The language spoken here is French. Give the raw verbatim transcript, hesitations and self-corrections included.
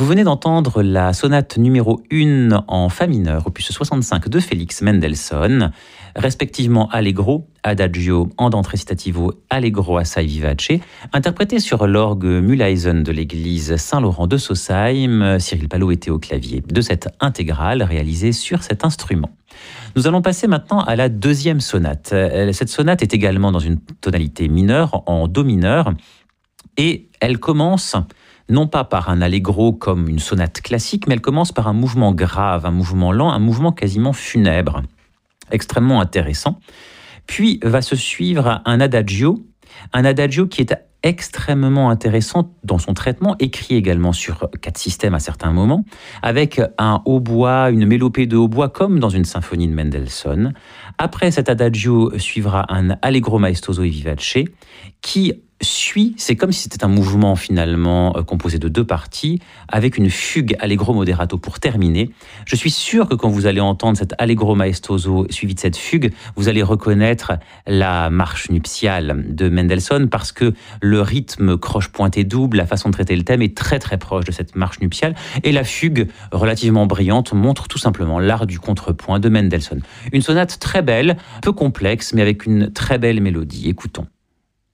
Vous venez d'entendre la sonate numéro un en fa mineur, opus soixante-cinq de Félix Mendelssohn, respectivement Allegro, Adagio, Andante recitativo, Allegro assai vivace, interprété sur l'orgue Mühlhausen de l'église Saint-Laurent de Sausheim. Cyril Palot était au clavier de cette intégrale réalisée sur cet instrument. Nous allons passer maintenant à la deuxième sonate. Cette sonate est également dans une tonalité mineure, en do mineur, et elle commence non pas par un allegro comme une sonate classique, mais elle commence par un mouvement grave, un mouvement lent, un mouvement quasiment funèbre, extrêmement intéressant. Puis va se suivre un adagio, un adagio qui est extrêmement intéressant dans son traitement, écrit également sur quatre systèmes à certains moments, avec un hautbois, une mélopée de hautbois comme dans une symphonie de Mendelssohn. Après cet adagio suivra un allegro maestoso e vivace qui suit, c'est comme si c'était un mouvement finalement euh, composé de deux parties, avec une fugue allegro moderato pour terminer. Je suis sûr que quand vous allez entendre cet allegro maestoso suivi de cette fugue, vous allez reconnaître la marche nuptiale de Mendelssohn, parce que le rythme croche pointé double, la façon de traiter le thème est très très proche de cette marche nuptiale, et la fugue relativement brillante montre tout simplement l'art du contrepoint de Mendelssohn. Une sonate très belle, peu complexe, mais avec une très belle mélodie. Écoutons.